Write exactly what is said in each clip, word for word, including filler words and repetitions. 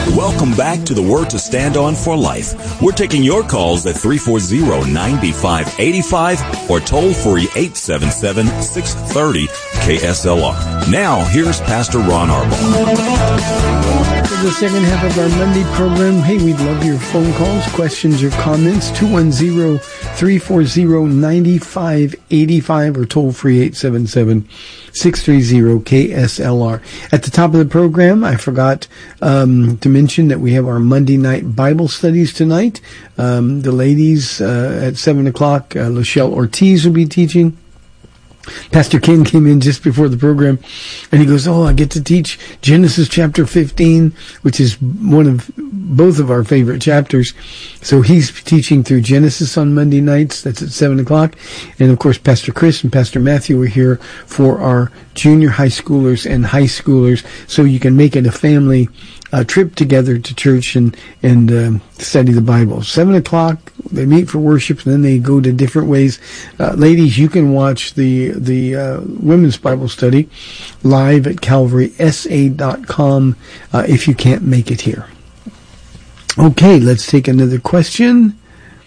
Welcome back to the Word to Stand On for Life. We're taking your calls at three four zero, nine five eight five or toll free eight seven seven, six three zero, K S L R. Now, here's Pastor Ron Arbaugh. For the second half of our Monday program, hey, we'd love your phone calls, questions, or comments. two one zero, three four zero, nine five eight five or toll free eight seven seven, six three zero, K S L R. At the top of the program, I forgot um, to mention that we have our Monday night Bible studies tonight. Um, the ladies uh, at seven o'clock, uh, Lachelle Ortiz will be teaching. Pastor Ken came in just before the program, and he goes, oh, I get to teach Genesis chapter fifteen, which is one of both of our favorite chapters. So he's teaching through Genesis on Monday nights. That's at seven o'clock. And, of course, Pastor Chris and Pastor Matthew are here for our junior high schoolers and high schoolers, so you can make it a family uh, trip together to church and, and um, study the Bible. seven o'clock, they meet for worship, and then they go to different ways. Uh, ladies, you can watch the the uh, women's Bible study live at calvary s a dot com uh, if you can't make it here. Okay, let's take another question.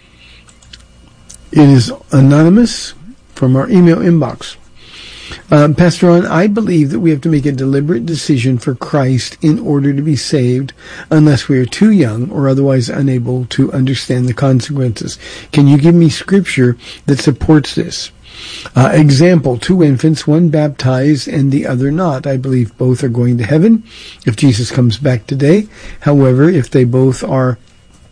It is anonymous from our email inbox. Uh, Pastor Ron, I believe that we have to make a deliberate decision for Christ in order to be saved unless we are too young or otherwise unable to understand the consequences. Can you give me scripture that supports this? Uh, example, two infants, one baptized and the other not. I believe both are going to heaven if Jesus comes back today. However, if they both are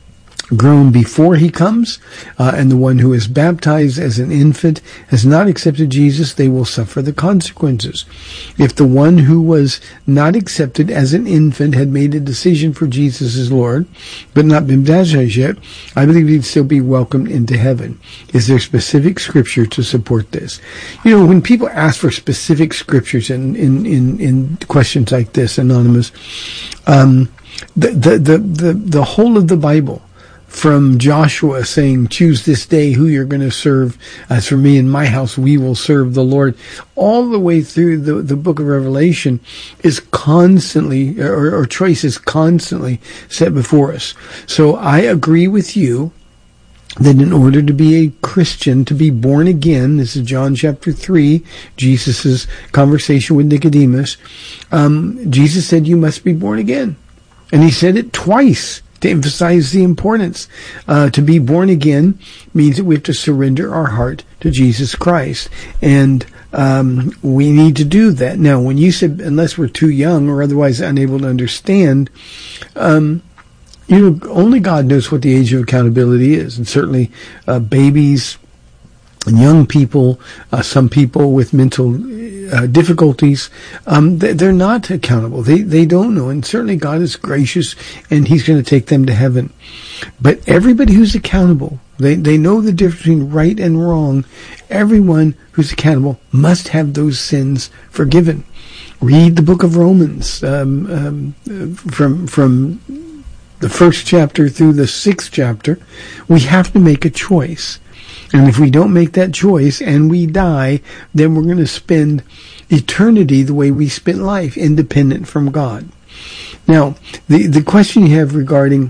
grown before he comes, uh, and the one who is baptized as an infant has not accepted Jesus, they will suffer the consequences. If the one who was not accepted as an infant had made a decision for Jesus as Lord, but not been baptized yet, I believe he'd still be welcomed into heaven. Is there specific scripture to support this? You know, when people ask for specific scriptures in, in, in, in questions like this, Anonymous, um, the, the, the, the, the whole of the Bible, from Joshua saying, choose this day who you're going to serve. As for me and my house, we will serve the Lord. All the way through the, the book of Revelation is constantly, or, or choice is constantly set before us. So I agree with you that in order to be a Christian, to be born again, this is John chapter three, Jesus' conversation with Nicodemus, um, Jesus said you must be born again. And he said it twice, to emphasize the importance. Uh, to be born again means that we have to surrender our heart to Jesus Christ. And um, we need to do that. Now, when you said, unless we're too young or otherwise unable to understand, um, you know, only God knows what the age of accountability is. And certainly uh, babies and young people, uh, some people with mental uh, difficulties, um, they're not accountable. They they don't know. And certainly God is gracious, and he's going to take them to heaven. But everybody who's accountable, they, they know the difference between right and wrong. Everyone who's accountable must have those sins forgiven. Read the book of Romans um, um, from from the first chapter through the sixth chapter. We have to make a choice. And if we don't make that choice and we die, then we're going to spend eternity the way we spent life, independent from God. Now, the, the question you have regarding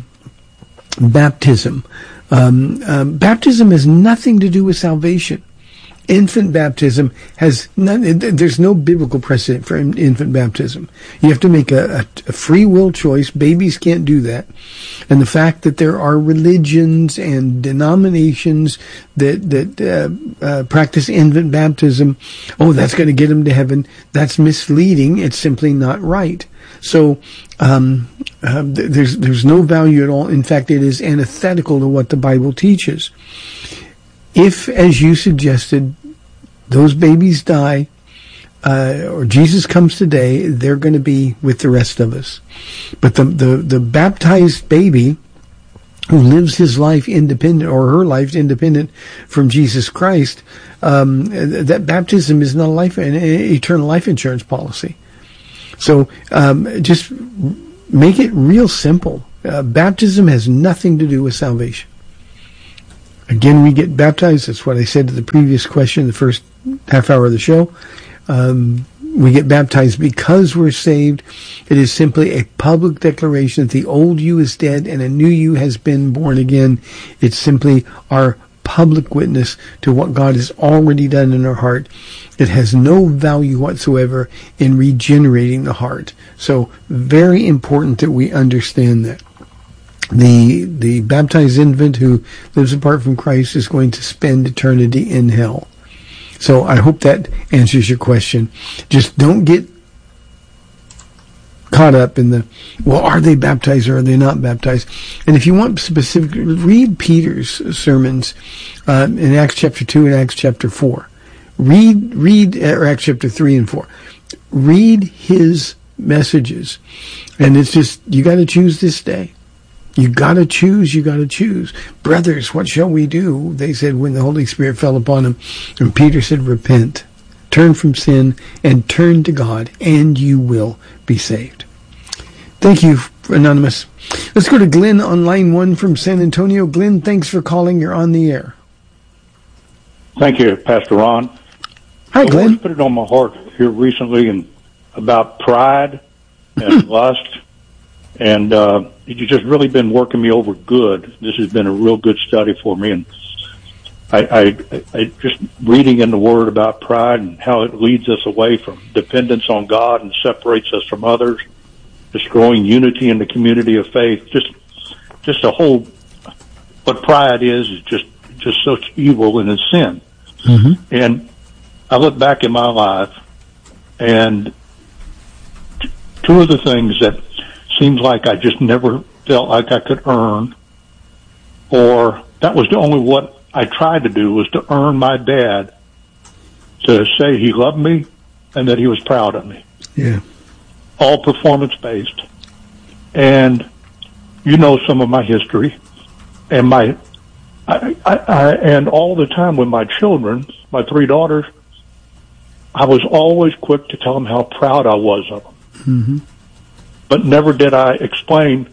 baptism, um, um, baptism has nothing to do with salvation. Infant baptism has none, there's no biblical precedent for infant baptism. You have to make a, a, a free will choice. Babies can't do that. And the fact that there are religions and denominations that, that uh, uh, practice infant baptism, oh, that's going to get them to heaven, that's misleading. It's simply not right. So um, uh, there's there's no value at all. In fact, it is antithetical to what the Bible teaches. If, as you suggested, those babies die, uh, or Jesus comes today, they're going to be with the rest of us. But the, the, the baptized baby who lives his life independent, or her life independent from Jesus Christ, um, that baptism is not a life, an eternal life insurance policy. So um, just make it real simple. Uh, baptism has nothing to do with salvation. Again, we get baptized. That's what I said to the previous question, the first half hour of the show. Um, we get baptized because we're saved. It is simply a public declaration that the old you is dead and a new you has been born again. It's simply our public witness to what God has already done in our heart. It has no value whatsoever in regenerating the heart. So very important that we understand that. The the baptized infant who lives apart from Christ is going to spend eternity in hell. So I hope that answers your question. Just don't get caught up in the, well, are they baptized or are they not baptized? And if you want specific, read Peter's sermons uh, in Acts chapter two and Acts chapter four. Read, read, or Acts chapter three and four. Read his messages. And it's just, you got to choose this day. You got to choose, you got to choose. Brothers, what shall we do? They said when the Holy Spirit fell upon them. And Peter said, repent, turn from sin, and turn to God, and you will be saved. Thank you, Anonymous. Let's go to Glenn on line one from San Antonio. Glenn, thanks for calling. You're on the air. Thank you, Pastor Ron. Hi, the Glenn. Lord's put it on my heart here recently and about pride and lust. And uh, it's just really been working me over good. This has been a real good study for me. And I, I, I just reading in the Word about pride and how it leads us away from dependence on God and separates us from others, destroying unity in the community of faith. Just, just a whole, what pride is, is just, just such evil and a sin. Mm-hmm. And I look back in my life, and t- two of the things that seems like I just never felt like I could earn, or that was the only what I tried to do was to earn my dad to say he loved me and that he was proud of me. Yeah. All performance based. And you know some of my history, and my, I, I, I, and all the time with my children, my three daughters, I was always quick to tell them how proud I was of them. Mm-hmm. But never did I explain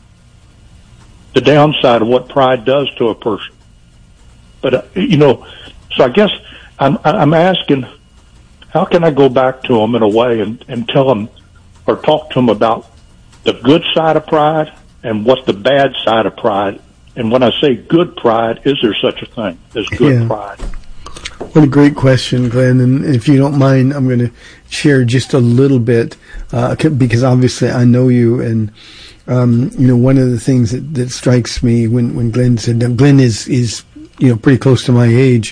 the downside of what pride does to a person. But, uh, you know, so I guess I'm, I'm asking, how can I go back to them in a way and, and tell them or talk to them about the good side of pride and what's the bad side of pride? And when I say good pride, is there such a thing as good yeah. pride? What a great question, Glenn. And if you don't mind, I'm going to share just a little bit, uh, because obviously I know you. And, um, you know, one of the things that, that strikes me when, when Glenn said, Glenn is, is, you know, pretty close to my age.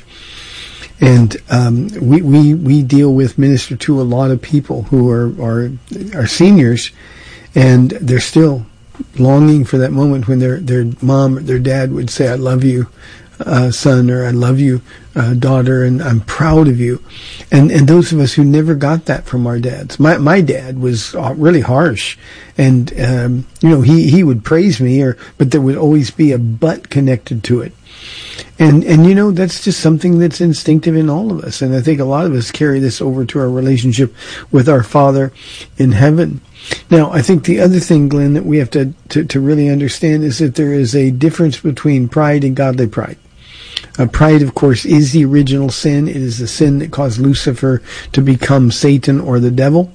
And, um, we, we, we deal with, minister to a lot of people who are, are, are seniors, and they're still longing for that moment when their, their mom or their dad would say, I love you. Uh, son, or I love you, uh, daughter, and I'm proud of you. And and those of us who never got that from our dads. My my dad was really harsh, and um, you know he he would praise me, or but there would always be a but connected to it. And and you know that's just something that's instinctive in all of us. And I think a lot of us carry this over to our relationship with our Father in heaven. Now, I think the other thing, Glenn, that we have to, to, to really understand is that there is a difference between pride and godly pride. Uh, pride, of course, is the original sin. It is the sin that caused Lucifer to become Satan or the devil.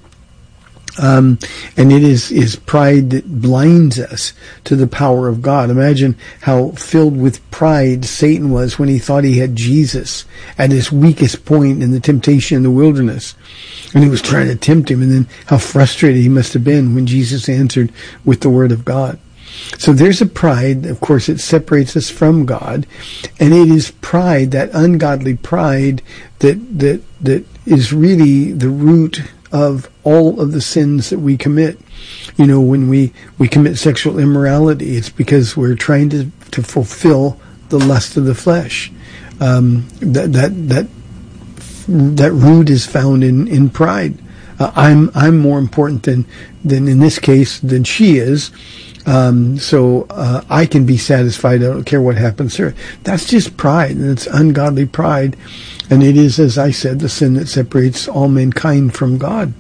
Um, and it is, is pride that blinds us to the power of God. Imagine how filled with pride Satan was when he thought he had Jesus at his weakest point in the temptation in the wilderness. And he was trying to tempt him, and then how frustrated he must have been when Jesus answered with the word of God. So there's a pride, of course, it separates us from God, and it is pride, that ungodly pride, that that that is really the root of all of the sins that we commit. You know, when we, we commit sexual immorality, it's because we're trying to, to fulfill the lust of the flesh. Um, that that that that root is found in in pride. Uh, I'm I'm more important than than in this case than she is. Um, so uh, I can be satisfied. I don't care what happens to her. That's just pride, and it's ungodly pride. And it is, as I said, the sin that separates all mankind from God.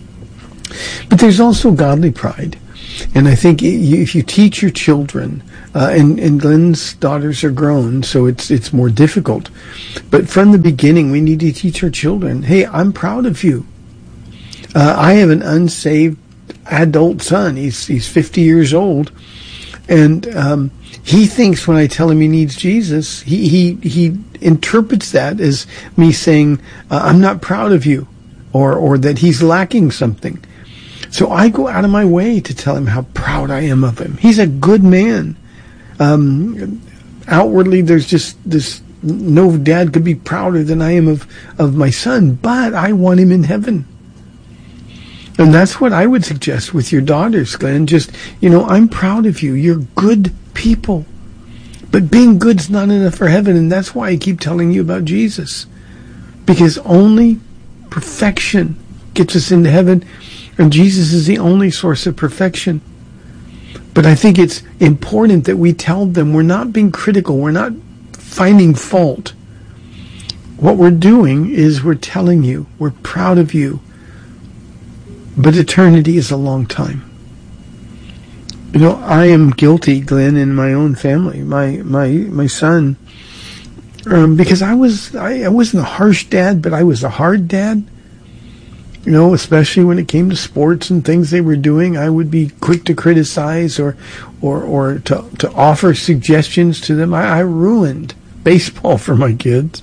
But there's also godly pride. And I think if you teach your children, uh, and, and Glenn's daughters are grown, so it's it's more difficult. But from the beginning, we need to teach our children, hey, I'm proud of you. Uh, I have an unsaved adult son. He's he's fifty years old, and um, he thinks when I tell him he needs Jesus, he he he interprets that as me saying uh, I'm not proud of you, or or that he's lacking something. So I go out of my way to tell him how proud I am of him. He's a good man. Um, outwardly, there's just this. No dad could be prouder than I am of, of my son, but I want him in heaven. And that's what I would suggest with your daughters, Glenn. Just, you know, I'm proud of you. You're good people. But being good's not enough for heaven, and that's why I keep telling you about Jesus. Because only perfection gets us into heaven, and Jesus is the only source of perfection. But I think it's important that we tell them we're not being critical. We're not finding fault. What we're doing is we're telling you we're proud of you, but eternity is a long time. You know, I am guilty, Glenn, in my own family, my my my son, um, because I was I, I wasn't a harsh dad, but I was a hard dad. You know, especially when it came to sports and things they were doing, I would be quick to criticize or or or to to offer suggestions to them. I, I ruined baseball for my kids.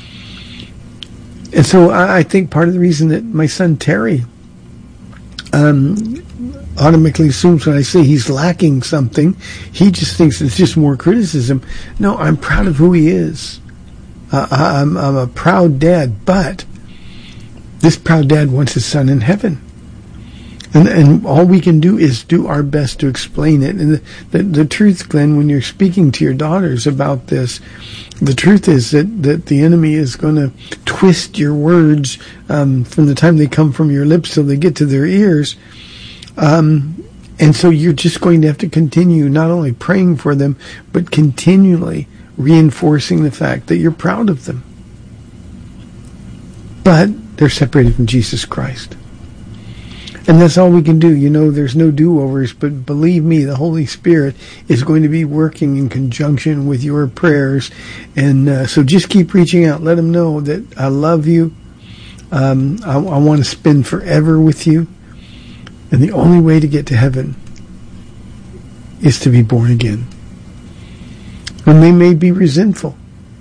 And so I, I think part of the reason that my son Terry um, automatically assumes when I say he's lacking something, he just thinks it's just more criticism. No, I'm proud of who he is. Uh, I'm, I'm a proud dad, but this proud dad wants his son in heaven. And and all we can do is do our best to explain it. And the, the, the truth, Glenn, when you're speaking to your daughters about this, the truth is that, that the enemy is going to twist your words um, from the time they come from your lips till they get to their ears. Um, and so you're just going to have to continue not only praying for them, but continually reinforcing the fact that you're proud of them. But they're separated from Jesus Christ. And that's all we can do. You know, there's no do-overs, but believe me, the Holy Spirit is going to be working in conjunction with your prayers. And uh, so just keep reaching out. Let them know that I love you. Um, I, I want to spend forever with you. And the only way to get to heaven is to be born again. And they may be resentful,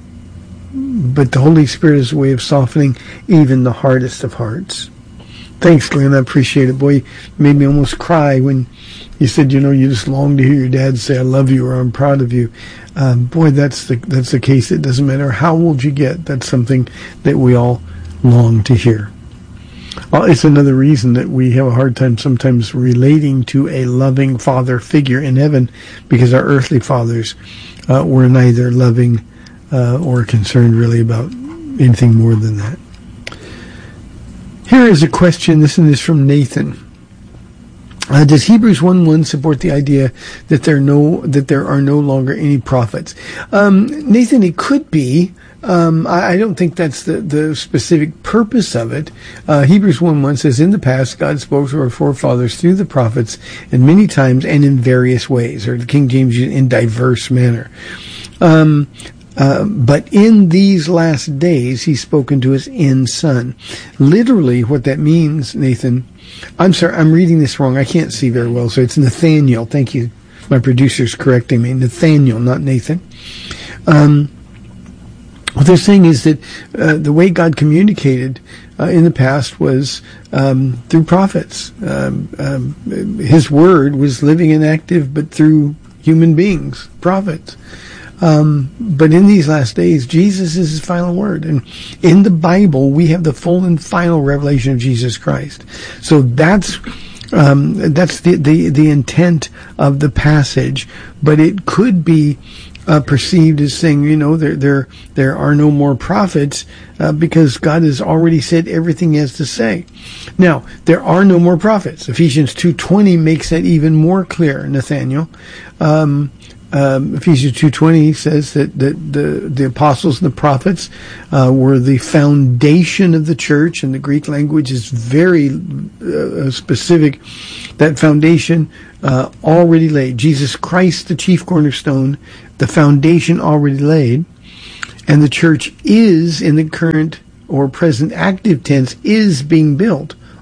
but the Holy Spirit is a way of softening even the hardest of hearts. Thanks, Glenn. I appreciate it. Boy, you made me almost cry when you said, you know, you just long to hear your dad say, I love you, or I'm proud of you. Um, boy, that's the that's the case. It doesn't matter how old you get. That's something that we all long to hear. Well, it's another reason that we have a hard time sometimes relating to a loving father figure in heaven, because our earthly fathers uh, were neither loving uh, or concerned really about anything more than that. Here is a question. This one is from Nathan. Uh, does Hebrews one one support the idea that there no that there are no longer any prophets? Um, Nathan, it could be. Um, I, I don't think that's the, the specific purpose of it. Uh, Hebrews one one says, in the past, God spoke to our forefathers through the prophets, and many times and in various ways, or the King James, in diverse manner. Um, Uh, but in these last days, he's spoken to his in son. Literally, what that means, Nathan, I'm sorry, I'm reading this wrong. I can't see very well, so it's Nathaniel. Thank you. My producer's correcting me. Nathaniel, not Nathan. Um, what they're saying is that uh, the way God communicated uh, in the past was um, through prophets. Um, um, his word was living and active, but through human beings, prophets. Um, but in these last days, Jesus is his final word. And in the Bible, we have the full and final revelation of Jesus Christ. So that's, um, that's the, the, the intent of the passage. But it could be, uh, perceived as saying, you know, there, there, there are no more prophets, uh, because God has already said everything he has to say. Now, there are no more prophets. Ephesians two twenty makes that even more clear, Nathaniel. Um, Um, Ephesians two twenty says that, that the, the apostles and the prophets uh, were the foundation of the church, and the Greek language is very uh, specific. That foundation uh, already laid. Jesus Christ, the chief cornerstone, the foundation already laid, and the church is, in the current or present active tense, is being built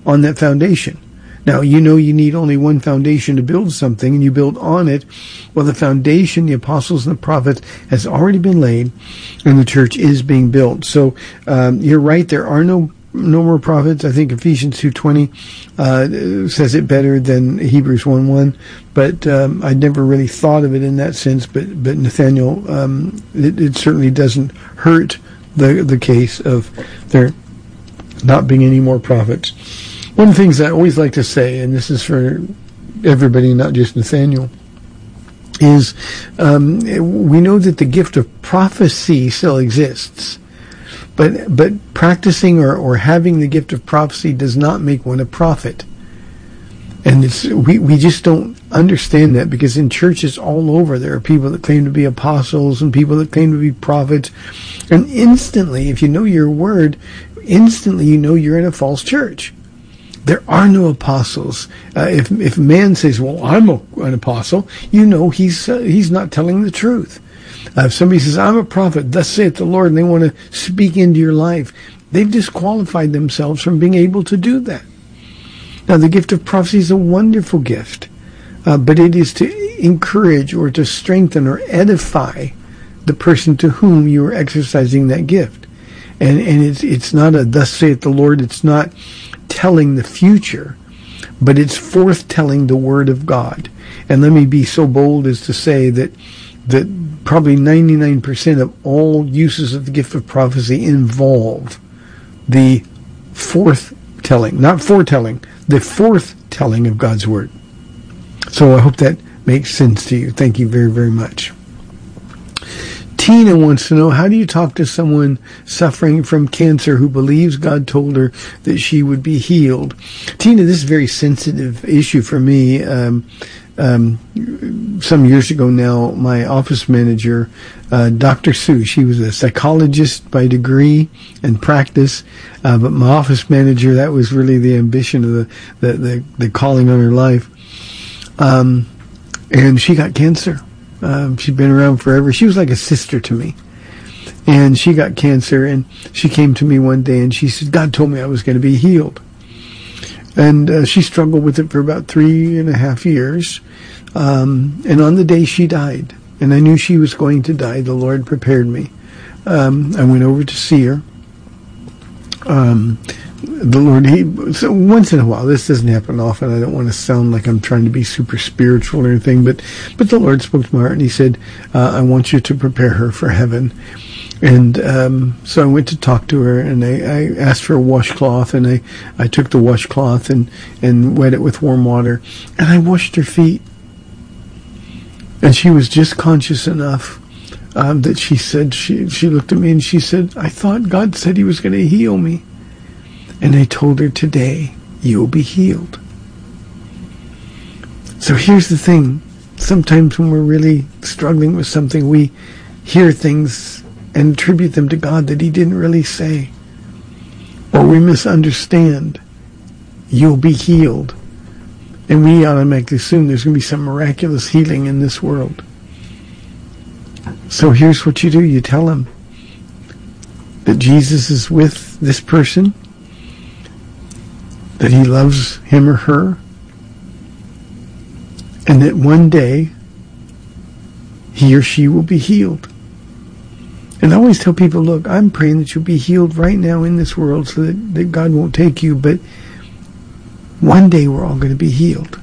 on that foundation. Now, you know you need only one foundation to build something, and you build on it. Well, the foundation, the apostles and the prophets, has already been laid, and the church is being built. So um, you're right, there are no no more prophets. I think Ephesians two twenty uh, says it better than Hebrews one one, but um, I never really thought of it in that sense. But, but Nathaniel, um, it, it certainly doesn't hurt the, the case of there not being any more prophets. One of the things I always like to say, and this is for everybody, not just Nathaniel, is um, we know that the gift of prophecy still exists, but but practicing or, or having the gift of prophecy does not make one a prophet. And it's we, we just don't understand that, because in churches all over there are people that claim to be apostles and people that claim to be prophets, and instantly, if you know your word, instantly you know you're in a false church. There are no apostles. Uh, if if man says, "Well, I'm a, an apostle," you know he's uh, he's not telling the truth. Uh, if somebody says, "I'm a prophet," thus saith the Lord, and they want to speak into your life, they've disqualified themselves from being able to do that. Now, the gift of prophecy is a wonderful gift, uh, but it is to encourage or to strengthen or edify the person to whom you are exercising that gift, and and it's it's not a "thus saith the Lord." It's not telling the future, but it's forthtelling the word of God. And let me be so bold as to say that that probably ninety-nine percent of all uses of the gift of prophecy involve the forthtelling, not foretelling, the forthtelling of God's word. So I hope that makes sense to you. Thank you very, very much. Tina wants to know, how do you talk to someone suffering from cancer who believes God told her that she would be healed? Tina, this is a very sensitive issue for me. Um, um, some years ago now, my office manager, uh, Doctor Sue, she was a psychologist by degree and practice, uh, but my office manager, that was really the ambition of the, the, the, the calling on her life. Um, and she got cancer. Um, she'd been around forever. She was like a sister to me. And she got cancer, and she came to me one day and she said, God told me I was going to be healed. And uh, she struggled with it for about three and a half years. Um, and on the day she died, and I knew she was going to die, the Lord prepared me. Um, I went over to see her. Um, the Lord, he, so once in a while, this doesn't happen often. I don't want to sound like I'm trying to be super spiritual or anything, but, but the Lord spoke to my heart and he said, uh, I want you to prepare her for heaven. And, um, so I went to talk to her and I, I asked for a washcloth, and I, I took the washcloth and, and wet it with warm water, and I washed her feet. And she was just conscious enough, um, that she said, she, she looked at me and she said, I thought God said he was going to heal me. And I told her, today, you will be healed. So here's the thing. Sometimes when we're really struggling with something, we hear things and attribute them to God that he didn't really say. Or we misunderstand. You'll be healed. And we automatically assume there's going to be some miraculous healing in this world. So here's what you do. You tell him that Jesus is with this person, that he loves him or her, and that one day he or she will be healed. And I always tell people, look, I'm praying that you'll be healed right now in this world so that, that God won't take you, but one day we're all going to be healed.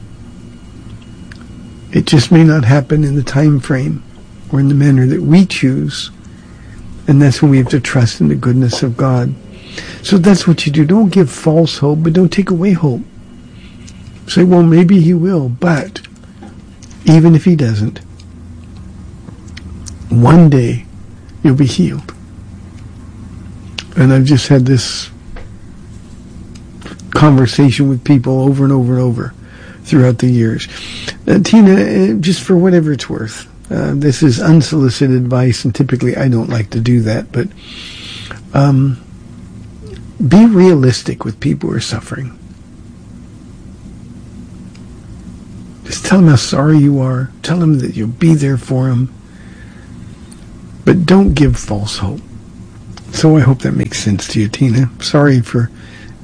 It just may not happen in the time frame or in the manner that we choose, and that's when we have to trust in the goodness of God. So that's what you do. Don't give false hope, but don't take away hope. Say, well, maybe he will, but even if he doesn't, one day you'll be healed. And I've just had this conversation with people over and over and over throughout the years. Uh, Tina, just for whatever it's worth, uh, this is unsolicited advice, and typically I don't like to do that, but um, be realistic with people who are suffering. Just tell them how sorry you are. Tell them that you'll be there for them. But don't give false hope. So I hope that makes sense to you, Tina. Sorry for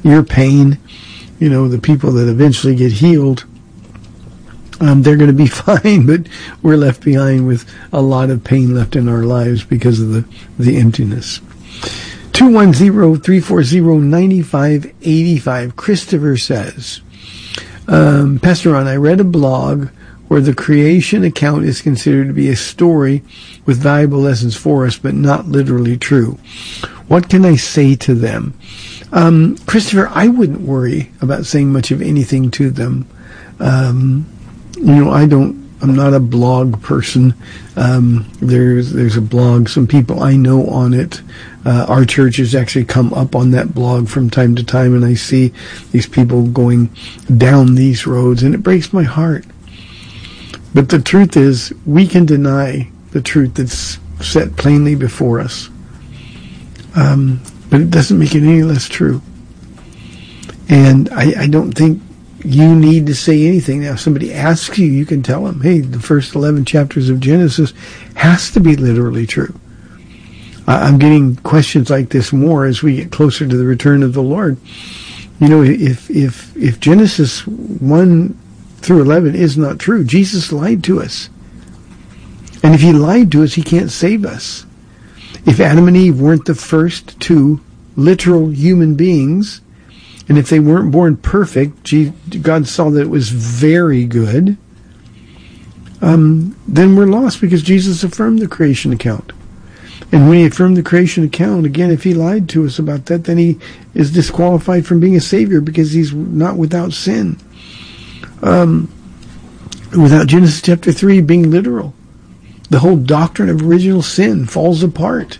your pain, you know, the people that eventually get healed, um, they're going to be fine, but we're left behind with a lot of pain left in our lives because of the, the emptiness. two one zero, three four zero, nine five eight five. Christopher says, um, Pastor Ron, I read a blog where the creation account is considered to be a story with valuable lessons for us, but not literally true. What can I say to them? Um, Christopher, I wouldn't worry about saying much of anything to them. Um, you know, I don't, I'm not a blog person. Um, there's, there's a blog, some people I know on it. Uh, our church has actually come up on that blog from time to time, and I see these people going down these roads, and it breaks my heart. But the truth is, we can deny the truth that's set plainly before us. Um, but it doesn't make it any less true. And I, I don't think you need to say anything. Now, if somebody asks you, you can tell them, hey, the first eleven chapters of Genesis has to be literally true. I'm getting questions like this more as we get closer to the return of the Lord. You know, if if if Genesis one through eleven is not true, Jesus lied to us. And if he lied to us, he can't save us. If Adam and Eve weren't the first two literal human beings, and if they weren't born perfect, God saw that it was very good, um, then we're lost because Jesus affirmed the creation account. And when he affirmed the creation account, again, if he lied to us about that, then he is disqualified from being a savior because he's not without sin. Um, without Genesis chapter three being literal, the whole doctrine of original sin falls apart.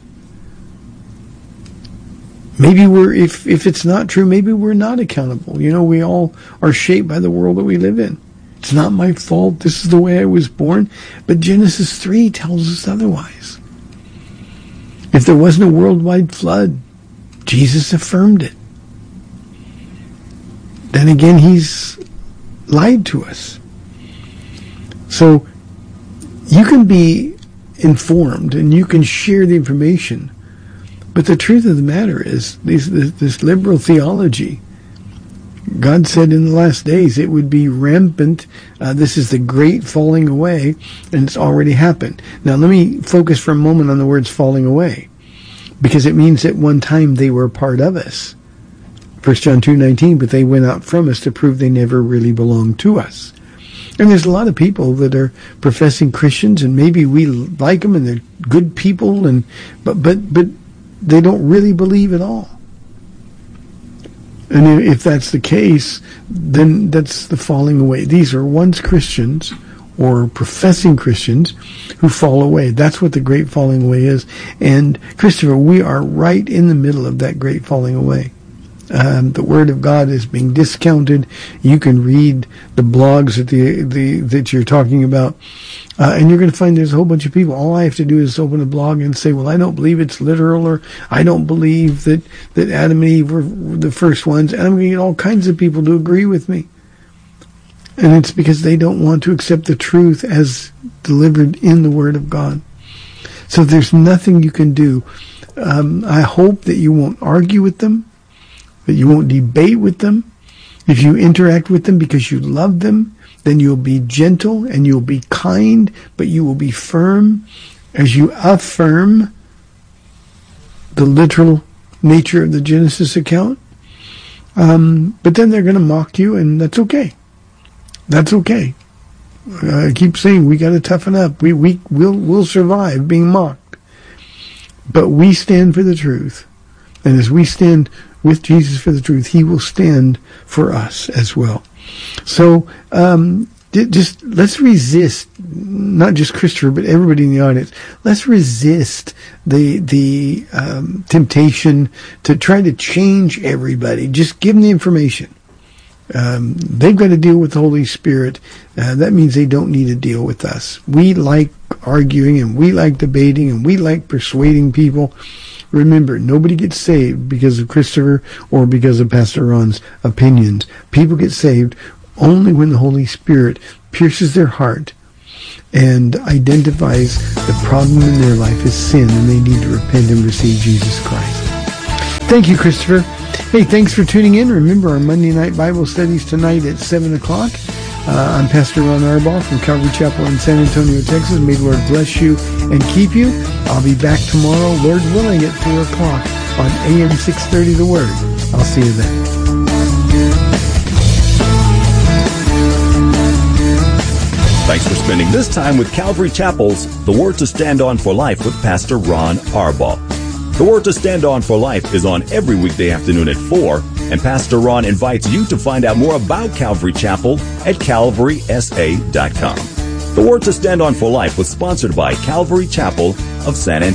Maybe we're, if, if it's not true, maybe we're not accountable. You know, we all are shaped by the world that we live in. It's not my fault. This is the way I was born. But Genesis three tells us otherwise. If there wasn't a worldwide flood, Jesus affirmed it. Then again, he's lied to us. So you can be informed and you can share the information, but the truth of the matter is this, this, this liberal theology, God said in the last days it would be rampant. Uh, this is the great falling away, and it's already happened. Now let me focus for a moment on the words falling away, because it means at one time they were a part of us. First John two nineteen, but they went out from us to prove they never really belonged to us. And there's a lot of people that are professing Christians, and maybe we like them and they're good people, and but but but they don't really believe at all. And if that's the case, then that's the falling away. These are once Christians or professing Christians who fall away. That's what the great falling away is. And Christopher, we are right in the middle of that great falling away. Um, the Word of God is being discounted. You can read the blogs that the, the that you're talking about, uh, and you're going to find there's a whole bunch of people. All I have to do is open a blog and say, well, I don't believe it's literal, or I don't believe that, that Adam and Eve were the first ones, and I'm going to get all kinds of people to agree with me. And it's because they don't want to accept the truth as delivered in the Word of God. So there's nothing you can do. Um, I hope that you won't argue with them, that you won't debate with them. If you interact with them because you love them, then you'll be gentle and you'll be kind, but you will be firm as you affirm the literal nature of the Genesis account. Um, but then they're going to mock you, and that's okay. That's okay. I keep saying we got to toughen up. We we will we'll survive being mocked, but we stand for the truth, and as we stand with Jesus for the truth, he will stand for us as well. So um, just let's resist, not just Christopher, but everybody in the audience. Let's resist the the um, temptation to try to change everybody. Just give them the information. Um, they've got to deal with the Holy Spirit. Uh, that means they don't need to deal with us. We like arguing, and we like debating, and we like persuading people. Remember, nobody gets saved because of Christopher or because of Pastor Ron's opinions. People get saved only when the Holy Spirit pierces their heart and identifies the problem in their life as sin, and they need to repent and receive Jesus Christ. Thank you, Christopher. Hey, thanks for tuning in. Remember our Monday night Bible studies tonight at seven o'clock. Uh, I'm Pastor Ron Arbaugh from Calvary Chapel in San Antonio, Texas. May the Lord bless you and keep you. I'll be back tomorrow, Lord willing, at four o'clock on A M six thirty The Word. I'll see you then. Thanks for spending this time with Calvary Chapel's The Word to Stand On for Life with Pastor Ron Arbaugh. The Word to Stand On for Life is on every weekday afternoon at four, and Pastor Ron invites you to find out more about Calvary Chapel at calvary s a dot com. The Word to Stand On for Life was sponsored by Calvary Chapel of San Antonio.